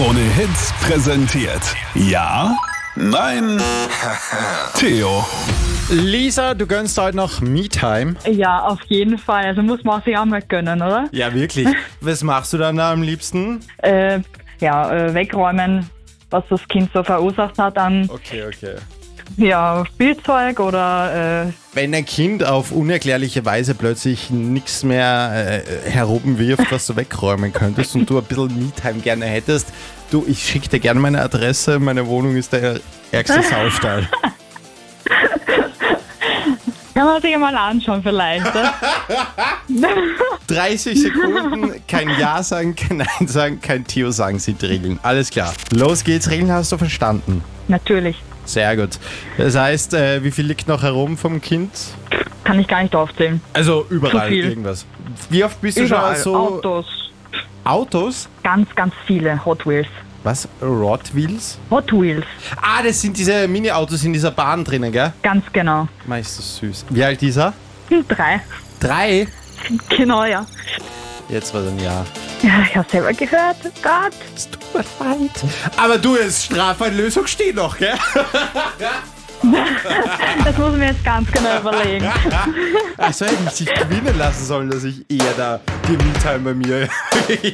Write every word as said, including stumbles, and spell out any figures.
Krone Hits präsentiert. Ja? Nein? Theo. Lisa, du gönnst heute noch Me-Time. Ja, auf jeden Fall. Also muss man sich auch mal gönnen, oder? Ja, wirklich. Was machst du dann da am liebsten? Äh, ja, äh, wegräumen, was das Kind so verursacht hat an Okay, okay. ja, Spielzeug oder äh, Wenn ein Kind auf unerklärliche Weise plötzlich nichts mehr äh, herumwirft, was du wegräumen könntest und du ein bisschen Me-Time gerne hättest, du, ich schicke dir gerne meine Adresse, meine Wohnung ist der ärgste Saustall. kann man sich mal anschauen vielleicht. Ne? dreißig Sekunden, kein Ja sagen, kein Nein sagen, kein Theo sagen sind die Regeln. Alles klar. Los geht's, Regeln hast du verstanden. Natürlich. Sehr gut. Das heißt, äh, wie viel liegt noch herum vom Kind? Kann ich gar nicht aufzählen. Also überall Zu viel. irgendwas. Wie oft bist du Überall. schon so... Autos. Autos? Ganz, ganz viele Hot Wheels. Was? Hot Wheels? Hot Wheels. Ah, das sind diese Mini-Autos in dieser Bahn drinnen, gell? Ganz genau. Mei, ist das süß. Wie alt ist er? Hm, Drei. Drei? Genau, ja. Jetzt war es ein Ja. Ja, ich habe selber gehört. Gott. Es tut mir leid. Aber du, das Strafeinlösung steht noch, gell? Das muss ich mir jetzt ganz genau überlegen. Also hätte ich sich gewinnen lassen sollen, dass ich eher da die Me-Time bei mir